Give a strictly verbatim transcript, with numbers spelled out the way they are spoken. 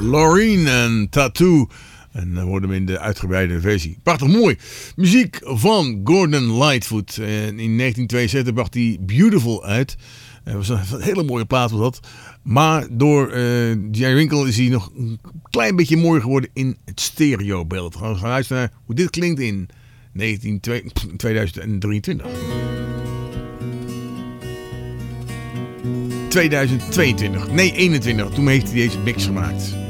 Loreen en Tattoo. En dan worden we in de uitgebreide versie. Prachtig mooi. Muziek van Gordon Lightfoot. En in negentien tweeënzeventig bracht hij Beautiful uit. Dat was een hele mooie plaat was dat. Maar door uh, Jerry Winkle is hij nog een klein beetje mooier geworden in het stereobeeld. We gaan luisteren naar hoe dit klinkt in negentien, tweeduizend drieëntwintig. tweeduizend tweeëntwintig. Nee, eenentwintig. Toen heeft hij deze mix gemaakt.